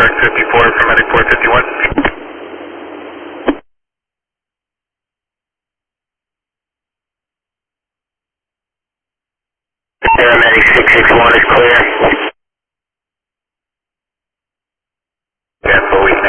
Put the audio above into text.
Quebec 54 from Medic 451. Paramedic 661 is clear. Yeah, full week.